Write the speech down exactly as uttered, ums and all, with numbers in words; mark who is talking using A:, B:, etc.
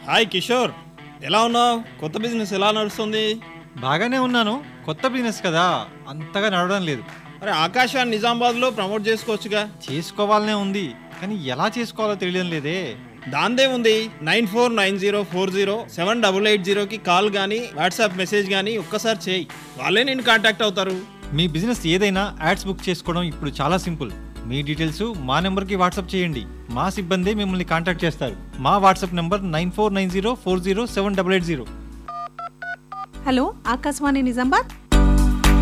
A: Hi Kishore, ఎలా ఉన్నావు? కొత్త బిజినెస్ ఎలా నడుస్తుంది?
B: బాగానే ఉన్నాను. కొత్త బిజినెస్ కదా, అంతగా నడవడం లేదు.
A: అరే ఆకాశాన్ని నిజామాబాద్లో ప్రమోట్ చేసుకోవచ్చుగా.
B: చేసుకోవాలనే ఉంది, కానీ ఎలా చేసుకోవాలో తెలియడం లేదే.
A: దాందే ఉంది. Nine four nine zero four zero seven double eight జీరోకి కాల్ కానీ వాట్సాప్ మెసేజ్ కానీ ఒక్కసారి చేయి, వాళ్ళే నేను కాంటాక్ట్ అవుతారు.
B: మీ బిజినెస్ ఏదైనా యాడ్స్ బుక్ చేసుకోవడం ఇప్పుడు చాలా సింపుల్. మీ డీటెయిల్స్ మా నెంబర్కి వాట్సాప్ చేయండి, మా సిబ్బంది మిమ్మల్ని కాంటాక్ట్ చేస్తారు. మా WhatsApp number nine four nine zero four zero seven double eight zero.
C: Hello, Akashvani Nizamabad.